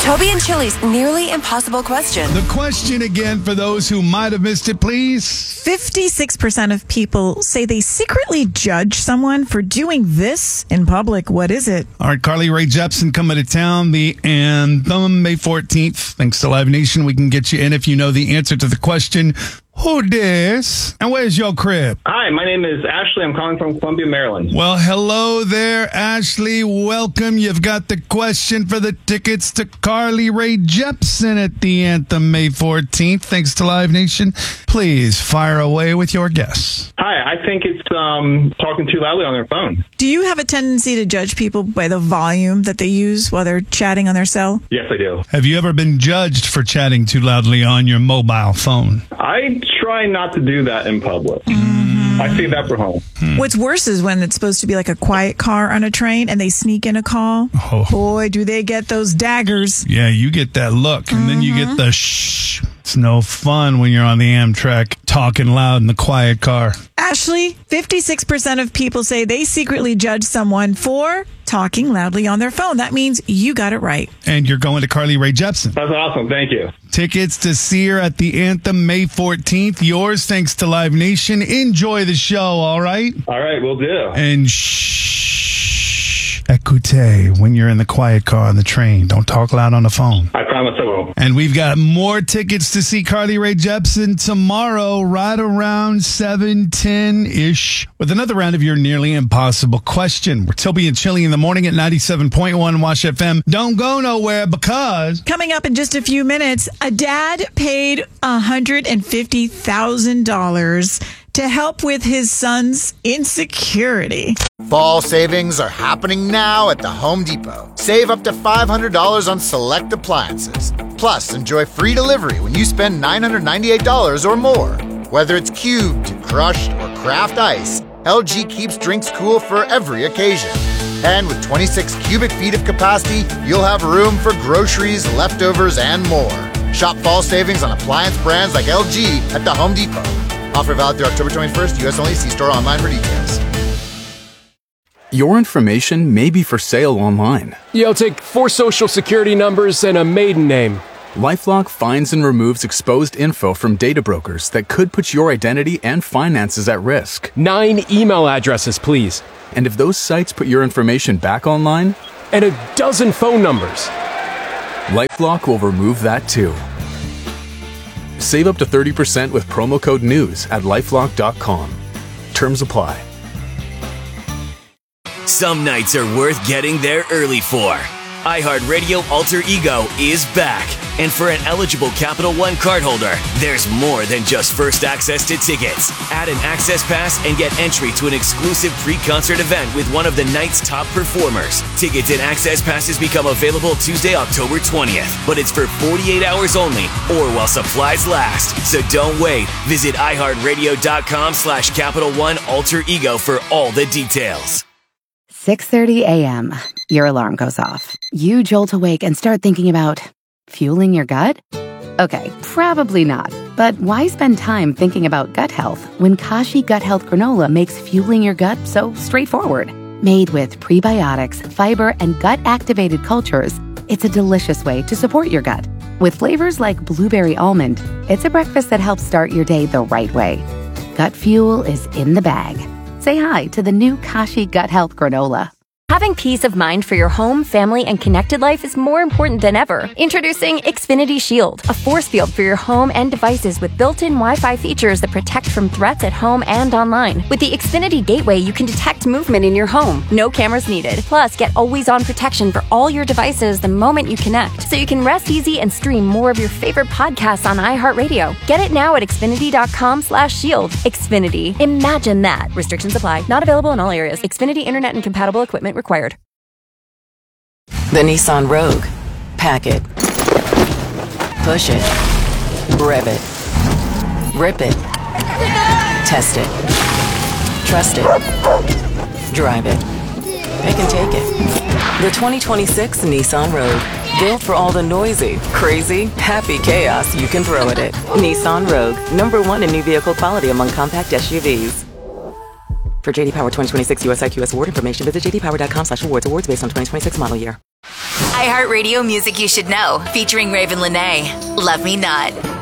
Toby and Chili's nearly impossible question. The question again for those who might have missed it, please. 56% of people say they secretly judge someone for doing this in public. What is it? All right, Carly Rae Jepsen coming to town. The anthem, May 14th. Thanks to Live Nation, we can get you in if you know the answer to the question. Who dis? And where's your crib? Hi, my name is Ashley. I'm calling from Columbia, Maryland. Well, hello there, Ashley. Welcome. You've got the question for the tickets to Carly Rae Jepsen at the anthem, May 14th. Thanks to Live Nation. Please fire away with your guess. Hi, I think it's talking too loudly on their phone. Do you have a tendency to judge people by the volume that they use while they're chatting on their cell? Yes, I do. Have you ever been judged for chatting too loudly on your mobile phone? I try not to do that in public. I save that for home. What's worse is when it's supposed to be like a quiet car on a train and they sneak in a call. Oh. Boy, do they get those daggers. Yeah, you get that look, and then you get the shh. It's no fun when you're on the Amtrak talking loud in the quiet car. Ashley, 56% of people say they secretly judge someone for talking loudly on their phone. That means you got it right. And you're going to Carly Rae Jepsen. That's awesome. Thank you. Tickets to see her at the anthem, May 14th. Yours thanks to Live Nation. Enjoy the show, all right? All right, we'll do. And shh, écoutez when you're in the quiet car on the train. Don't talk loud on the phone. I promise I will. And we've got more tickets to see Carly Rae Jepsen tomorrow, right around 7:10-ish, with another round of your nearly impossible question. We're Toby and Chili in the morning at 97.1 Wash FM. Don't go nowhere because... Coming up in just a few minutes, a dad paid $150,000 to help with his son's insecurity. Fall savings are happening now at the Home Depot. Save up to $500 on select appliances. Plus, enjoy free delivery when you spend $998 or more. Whether it's cubed, crushed, or craft ice, LG keeps drinks cool for every occasion. And with 26 cubic feet of capacity, you'll have room for groceries, leftovers, and more. Shop fall savings on appliance brands like LG at the Home Depot. Offer valid through October 21st. U.S. only. See store online for details. Your information may be for sale online. Yo, take 4 social security numbers and a maiden name. LifeLock finds and removes exposed info from data brokers that could put your identity and finances at risk. 9 email addresses, please. And if those sites put your information back online? And a dozen phone numbers. LifeLock will remove that too. Save up to 30% with promo code NEWS at LifeLock.com. Terms apply. Some nights are worth getting there early for. iHeartRadio Alter Ego is back. And for an eligible Capital One cardholder, there's more than just first access to tickets. Add an access pass and get entry to an exclusive pre-concert event with one of the night's top performers. Tickets and access passes become available Tuesday, October 20th. But it's for 48 hours only or while supplies last. So don't wait. Visit iHeartRadio.com/Capital One Alter Ego for all the details. 6:30 a.m. Your alarm goes off. You jolt awake and start thinking about fueling your gut? Okay, probably not. But why spend time thinking about gut health when Kashi Gut Health Granola makes fueling your gut so straightforward? Made with prebiotics, fiber, and gut-activated cultures, it's a delicious way to support your gut. With flavors like blueberry almond, it's a breakfast that helps start your day the right way. Gut fuel is in the bag. Say hi to the new Kashi Gut Health Granola. Having peace of mind for your home, family, and connected life is more important than ever. Introducing Xfinity Shield, a force field for your home and devices with built-in Wi-Fi features that protect from threats at home and online. With the Xfinity Gateway, you can detect movement in your home. No cameras needed. Plus, get always-on protection for all your devices the moment you connect, so you can rest easy and stream more of your favorite podcasts on iHeartRadio. Get it now at Xfinity.com/shield. Xfinity. Imagine that. Restrictions apply. Not available in all areas. Xfinity Internet and compatible equipment required. The Nissan Rogue. Pack it. Push it. Rev it. Rip it. Test it. Trust it. Drive it. It can take it. The 2026 Nissan Rogue. Built for all the noisy, crazy, happy chaos you can throw at it. Nissan Rogue. #1 in new vehicle quality among compact SUVs. For JD Power 2026 US IQS award information, visit jdpower.com/awards. Awards based on 2026 model year. iHeartRadio Music You Should Know, featuring Raven Lenae. Love Me Not.